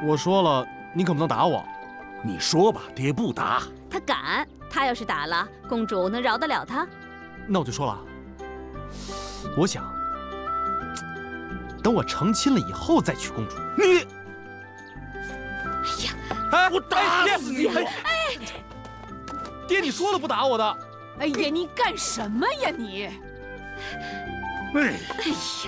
我说了，你可不能打我。 你说吧，爹不打。 他敢，他要是打了，公主能饶得了他？ 那我就说了，我想等我成亲了以后再娶公主。 你， 哎呀， 哎，我打死你！ 哎， 爹，你说了不打我的。 哎呀，你干什么呀你？ 哎呀！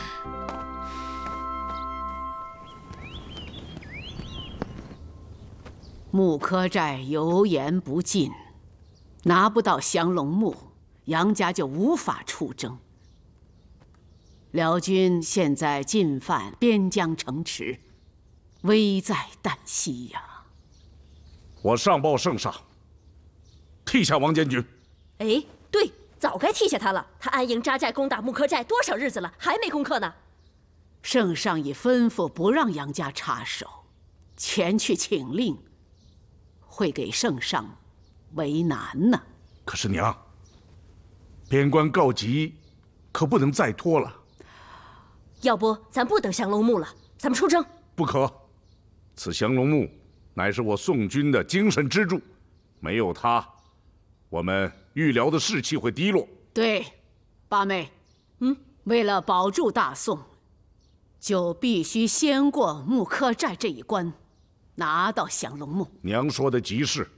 木柯寨油盐不进，拿不到降龙木，杨家就无法出征。辽军现在进犯边疆城池，危在旦夕呀！ 我上报圣上，替下王监军。 哎，对，早该替下他了。他安营扎寨攻打木柯寨多少日子了，还没攻克呢。 圣上已吩咐不让杨家插手，前去请令，会给圣上为难呢。 可是娘，边关告急，可不能再拖了。 要不咱不等降龙木了，咱们出征。 不可，此降龙木乃是我宋军的精神支柱，没有它，我们豫辽的士气会低落。 对，八妹，为了保住大宋，就必须先过木柯寨这一关，拿到降龙木。 娘说的极是，